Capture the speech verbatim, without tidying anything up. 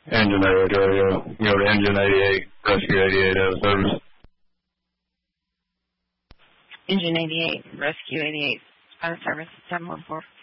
Engine eighty-eight area. Go to Engine eighty-eight, Rescue eighty-eight out of service. Engine eighty-eight, Rescue eighty-eight, out of service, seven one four.